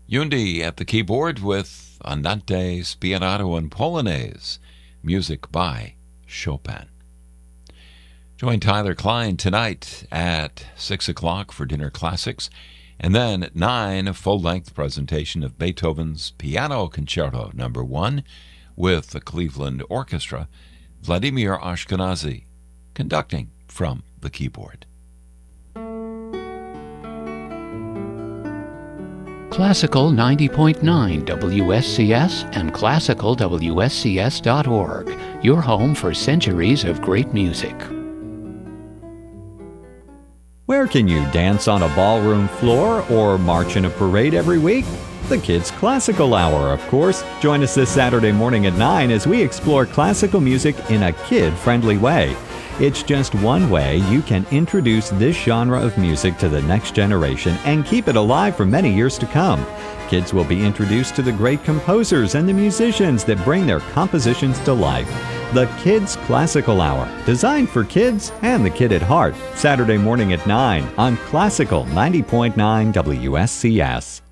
Yundi at the keyboard with Andante, Spianato, and Polonaise, music by Chopin. Join Tyler Klein tonight at 6 o'clock for Dinner Classics, and then at 9, a full-length presentation of Beethoven's Piano Concerto No. 1 with the Cleveland Orchestra, Vladimir Ashkenazy, conducting from the keyboard. Classical 90.9 WSCS and classicalwscs.org, your home for centuries of great music. Where can you dance on a ballroom floor or march in a parade every week? The Kids Classical Hour, of course. Join us this Saturday morning at 9 as we explore classical music in a kid-friendly way. It's just one way you can introduce this genre of music to the next generation and keep it alive for many years to come. Kids will be introduced to the great composers and the musicians that bring their compositions to life. The Kids Classical Hour, designed for kids and the kid at heart. Saturday morning at 9 on Classical 90.9 WSCS.